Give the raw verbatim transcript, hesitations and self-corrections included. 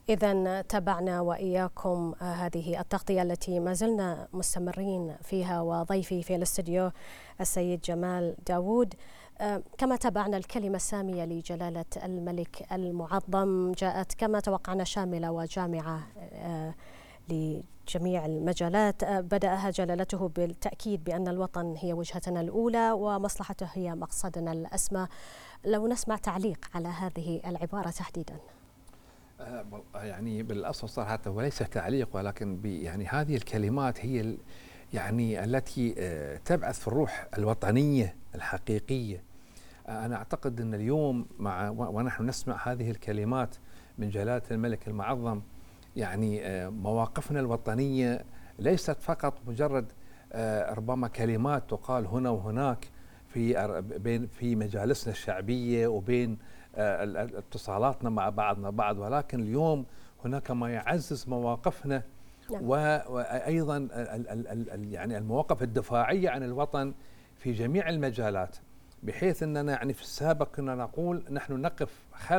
إذن تابعنا وإياكم هذه التغطية التي ما زلنا مستمرين فيها، وضيفي في الاستديو السيد جمال داوود. كما تابعنا الكلمة السامية لجلالة الملك المعظم جاءت كما توقعنا شاملة وجامعة لجميع المجالات. بدأها جلالته بالتأكيد بأن الوطن هي وجهتنا الأولى ومصلحته هي مقصدنا الأسمى. لو نسمع تعليق على هذه العبارة تحديدا. يعني بالأصل صراحة وليس تعليق، ولكن يعني هذه الكلمات هي يعني التي تبعث في الروح الوطنية الحقيقية. أنا أعتقد أن اليوم مع ونحن نسمع هذه الكلمات من جلالة الملك المعظم، يعني مواقفنا الوطنية ليست فقط مجرد ربما كلمات تقال هنا وهناك في بين في مجالسنا الشعبية وبين اتصالاتنا مع بعضنا بعض، ولكن اليوم هناك ما يعزز مواقفنا وأيضا يعني المواقف الدفاعية عن الوطن في جميع المجالات، بحيث أننا يعني في السابق كنا نقول نحن نقف خلف